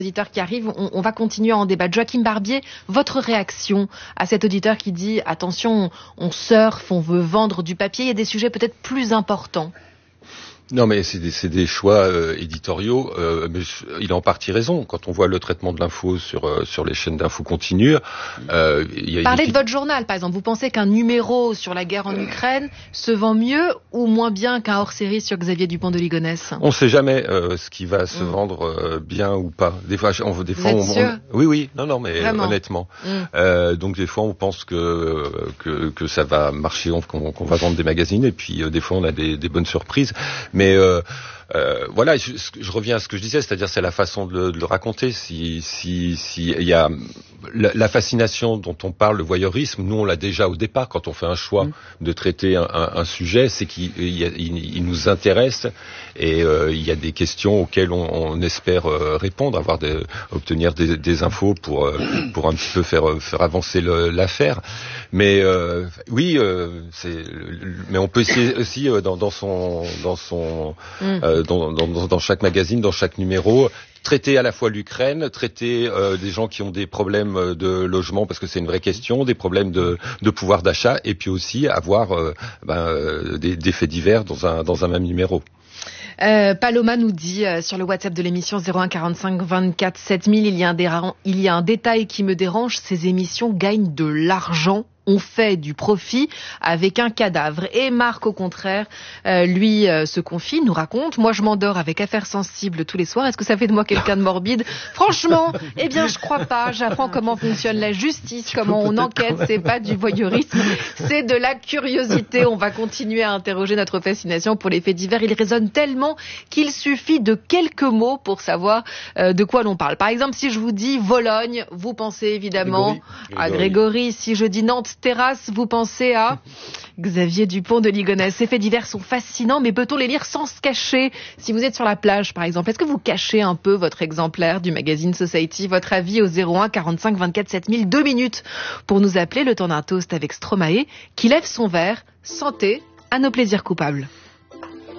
Auditeurs qui arrivent, on va continuer à en débattre. Joachim Barbier, votre réaction à cet auditeur qui dit attention, on surfe, on veut vendre du papier, il y a des sujets peut-être plus importants. Non, mais c'est des choix éditoriaux. Mais il a en partie raison. Quand on voit le traitement de l'info sur les chaînes d'info continue, parlez de votre journal, par exemple. Vous pensez qu'un numéro sur la guerre en Ukraine se vend mieux ou moins bien qu'un hors-série sur Xavier Dupont de Ligonnès? On ne sait jamais ce qui va se vendre bien ou pas. Des fois, oui, non, mais vraiment? Honnêtement. Donc des fois, on pense que ça va marcher, qu'on va vendre des magazines, et puis des fois, on a des bonnes surprises. Mais voilà, je reviens à ce que je disais, c'est-à-dire c'est la façon de le raconter. Si il y a la fascination dont on parle, le voyeurisme, nous on l'a déjà au départ quand on fait un choix de traiter un sujet, c'est qu'il nous intéresse et il y a des questions auxquelles on espère répondre, obtenir des infos pour un petit peu faire avancer l'affaire. Mais oui, mais on peut essayer aussi dans chaque magazine, dans chaque numéro, traiter à la fois l'Ukraine, traiter des gens qui ont des problèmes de logement parce que c'est une vraie question, des problèmes de pouvoir d'achat, et puis aussi avoir des faits divers dans un même numéro. Paloma nous dit sur le WhatsApp de l'émission 01 45 24 7000, il y a un détail qui me dérange, ces émissions gagnent de l'argent. On fait du profit avec un cadavre. Et Marc, au contraire, lui se confie, nous raconte, moi je m'endors avec Affaires sensibles tous les soirs. Est-ce que ça fait de moi quelqu'un de morbide? Franchement, eh bien je crois pas. J'apprends comment fonctionne la justice, comment on enquête. C'est pas du voyeurisme, c'est de la curiosité. On va continuer à interroger notre fascination pour les faits divers. Ils résonnent tellement qu'il suffit de quelques mots pour savoir de quoi l'on parle. Par exemple, si je vous dis Vologne, vous pensez évidemment à Grégory. Si je dis Nantes Terrasse, vous pensez à Xavier Dupont de Ligonnès. Ces faits divers sont fascinants, mais peut-on les lire sans se cacher? Si vous êtes sur la plage, par exemple, est-ce que vous cachez un peu votre exemplaire du magazine Society? Votre avis au 01 45 24 7000, 2 minutes pour nous appeler. Le temps d'un toast avec Stromae qui lève son verre. Santé à nos plaisirs coupables.